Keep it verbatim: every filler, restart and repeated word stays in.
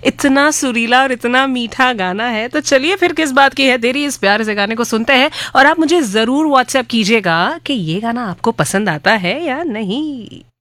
इतना सुरीला और इतना मीठा गाना है। तो चलिए फिर किस बात की है देरी, इस प्यारे से गाने को सुनते हैं और आप मुझे जरूर व्हाट्सएप कीजिएगा कि ये गाना आपको पसंद आता है या नहीं।